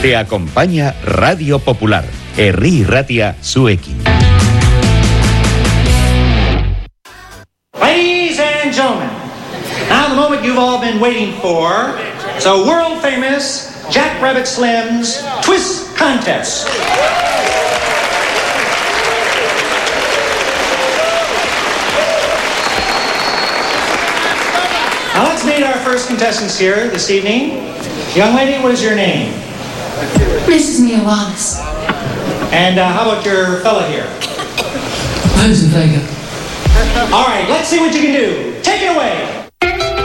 Te acompaña Radio Popular. Herri Ratia Zuekin. Ladies and gentlemen, now the moment you've all been waiting for. So world famous Jack Rabbit Slim's Twist Contest. Now let's meet our first contestants here this evening. Young lady, what is your name? Mrs. Mia Wallace. And how about your fella here? Vincent Vega. All right, let's see what you can do. Take it away.